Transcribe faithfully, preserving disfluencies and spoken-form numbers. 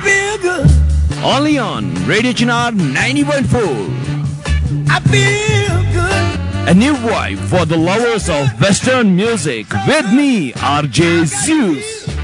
feel good. Only on Radio Chinar ninety point four. I feel good. A new vibe for the lovers of Western music with me, R J Zeus.